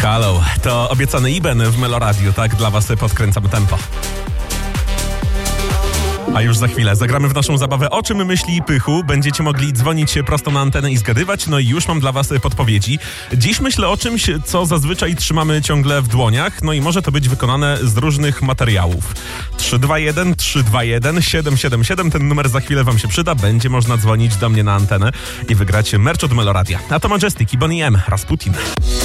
Halo, to obiecany Iben w Meloradiu, tak? Dla was podkręcamy tempo. A już za chwilę zagramy w naszą zabawę O czym myśli Pychu. Będziecie mogli dzwonić prosto na antenę i zgadywać. No i już mam dla was podpowiedzi. Dziś myślę o czymś, co zazwyczaj trzymamy ciągle w dłoniach. No i może to być wykonane z różnych materiałów. 321 321 777. Ten numer za chwilę wam się przyda. Będzie można dzwonić do mnie na antenę i wygrać merch od Meloradia. A to Majestic i Bonnie M. Rasputin.